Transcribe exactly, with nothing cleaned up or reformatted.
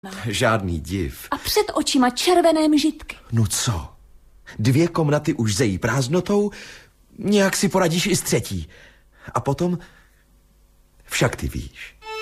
Žádný div. A před očima červené mžitky. No co? Dvě komnaty už zejí prázdnotou, nějak si poradíš i s třetí. A potom, však ty víš.